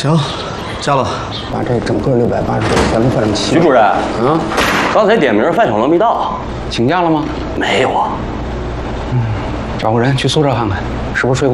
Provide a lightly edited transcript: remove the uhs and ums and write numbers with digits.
行，加了， 把这整个680度全都算齐。 徐主任，刚才点名饭场了没到， 请假了吗？ 没有啊。 找个人去宿舍看看，是不是睡过？